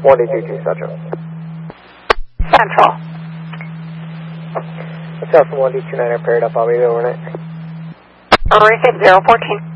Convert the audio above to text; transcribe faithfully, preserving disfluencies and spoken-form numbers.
one two two two Central. Central. Let's have from one two two nine paired up. I'll be overnight. Alright, zero fourteen.